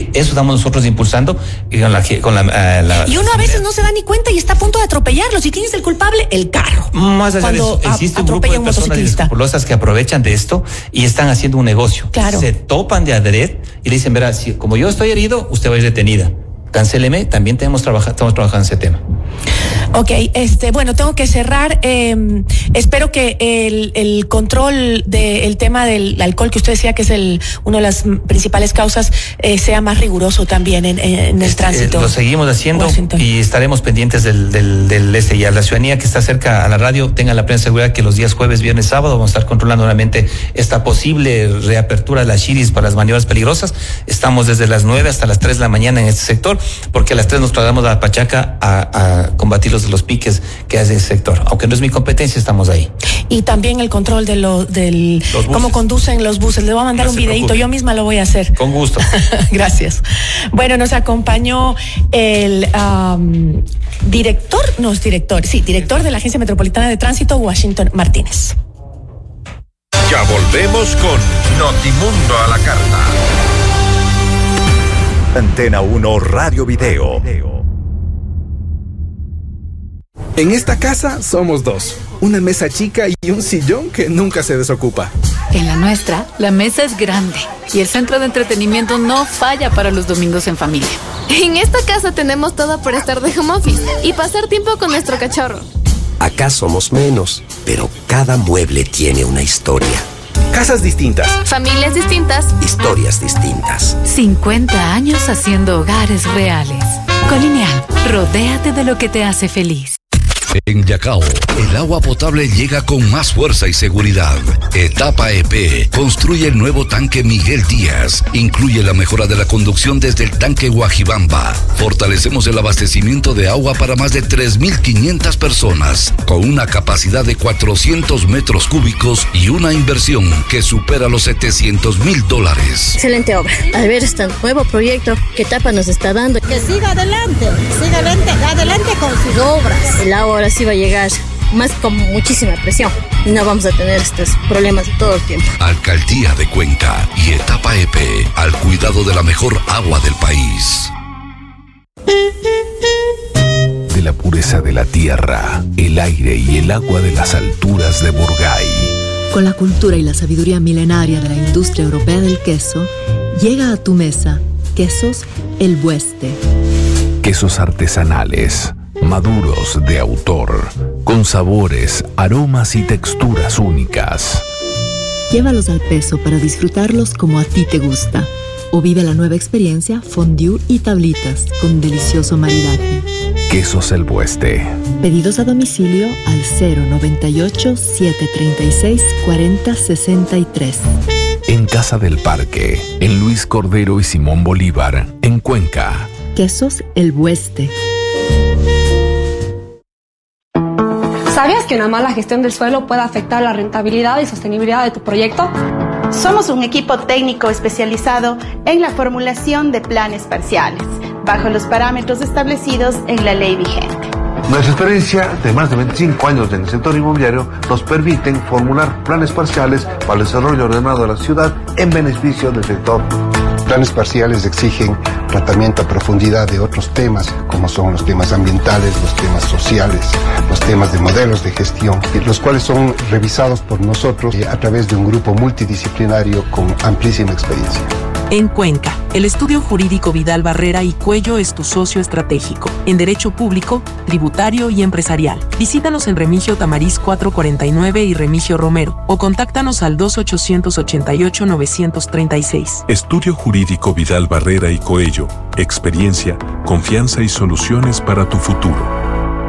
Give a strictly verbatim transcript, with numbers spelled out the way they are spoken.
eso estamos nosotros impulsando y con la, con la, uh, la y uno a veces no se da ni cuenta y está a punto de atropellarlo. Si tienes el culpable, el carro. Más allá de eso, existe un grupo de personas inescrupulosas que aprovechan de esto y están haciendo un negocio. Claro. Se topan de adred y le dicen, verá, si como yo estoy herido, usted va a ir detenida. Cancéleme, también tenemos trabaja, estamos trabajando en ese tema. Ok, este, bueno, tengo que cerrar. Eh, espero que el, el control del tema del alcohol, que usted decía que es el una de las principales causas, eh, sea más riguroso también en, en el este, tránsito. Eh, lo seguimos haciendo Washington. Y estaremos pendientes del, del, del este. Y a la ciudadanía que está cerca a la radio, tengan la plena seguridad que los días jueves, viernes, sábado vamos a estar controlando nuevamente esta posible reapertura de las chiris para las maniobras peligrosas. Estamos desde las nueve hasta las tres de la mañana en este sector, porque a las tres nos trasladamos a Pachaca a, a combatir los, los piques que hace ese sector. Aunque no es mi competencia, estamos ahí. Y también el control de lo, del cómo conducen los buses. Le voy a mandar no un videito, preocupe. Yo misma lo voy a hacer. Con gusto. Gracias. Bueno, nos acompañó el um, director, no es director, sí, director de la Agencia Metropolitana de Tránsito, Washington Martínez. Ya volvemos con Notimundo a la carta. Antena uno Radio Video. En esta casa somos dos, una mesa chica y un sillón que nunca se desocupa. En la nuestra, la mesa es grande y el centro de entretenimiento no falla para los domingos en familia. En esta casa tenemos todo para estar de home office y pasar tiempo con nuestro cachorro. Acá somos menos, pero cada mueble tiene una historia. Casas distintas. Familias distintas. Historias distintas. cincuenta años haciendo hogares reales. Colineal, rodéate de lo que te hace feliz. En Yacao, el agua potable llega con más fuerza y seguridad. Etapa E P construye el nuevo tanque Miguel Díaz. Incluye la mejora de la conducción desde el tanque Guajibamba. Fortalecemos el abastecimiento de agua para más de tres mil quinientas personas, con una capacidad de cuatrocientos metros cúbicos y una inversión que supera los setecientos mil dólares. Excelente obra. Al ver este nuevo proyecto que Etapa nos está dando. Que siga adelante, siga adelante, adelante con sus obras. El agua ahora sí va a llegar más con muchísima presión y no vamos a tener estos problemas todo el tiempo. Alcaldía de Cuenca y Etapa E P, al cuidado de la mejor agua del país. De la pureza de la tierra, el aire y el agua de las alturas de Burgay. Con la cultura y la sabiduría milenaria de la industria europea del queso, llega a tu mesa Quesos El Bueste. Quesos artesanales, maduros de autor, con sabores, aromas y texturas únicas. Llévalos al peso para disfrutarlos como a ti te gusta. O vive la nueva experiencia fondue y tablitas con delicioso maridaje. Quesos El Bueste. Pedidos a domicilio al cero noventa y ocho, siete treinta y seis, cuarenta sesenta y tres. En Casa del Parque, en Luis Cordero y Simón Bolívar, en Cuenca. Quesos El Bueste. ¿Sabías que una mala gestión del suelo puede afectar la rentabilidad y sostenibilidad de tu proyecto? Somos un equipo técnico especializado en la formulación de planes parciales, bajo los parámetros establecidos en la ley vigente. Nuestra experiencia de más de veinticinco años en el sector inmobiliario nos permiten formular planes parciales para el desarrollo ordenado de la ciudad en beneficio del sector. Planes parciales exigen tratamiento a profundidad de otros temas, como son los temas ambientales, los temas sociales, los temas de modelos de gestión, los cuales son revisados por nosotros a través de un grupo multidisciplinario con amplísima experiencia. En Cuenca, el estudio jurídico Vidal Barrera y Cuello es tu socio estratégico en derecho público, tributario y empresarial. Visítanos en Remigio Tamariz cuatrocientos cuarenta y nueve y Remigio Romero o contáctanos al dos ochocientos ochenta y ocho novecientos treinta y seis. Estudio jurídico Vidal Barrera y Coello. Experiencia, confianza y soluciones para tu futuro.